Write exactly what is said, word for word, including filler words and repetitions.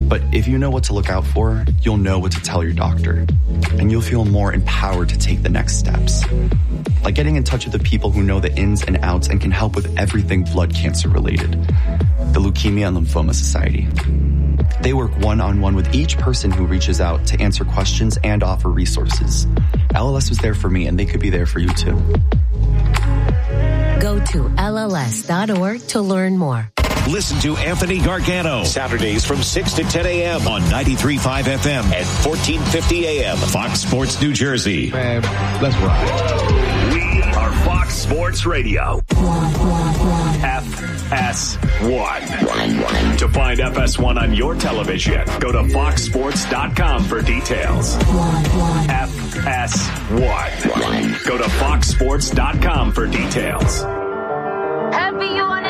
But if you know what to look out for, you'll know what to tell your doctor. And you'll feel more empowered to take the next steps. Like getting in touch with the people who know the ins and outs and can help with everything blood cancer related. The Leukemia and Lymphoma Society. They work one-on-one with each person who reaches out to answer questions and offer resources. L L S was there for me, and they could be there for you too. Go to L L S dot org to learn more. Listen to Anthony Gargano Saturdays from six to ten a.m. on ninety-three point five F M and fourteen fifty A M. Fox Sports New Jersey. Man, let's ride. We are Fox Sports Radio. F S one. To find F S one on your television, go to fox sports dot com for details. F S one. Go to fox sports dot com for details. Happy you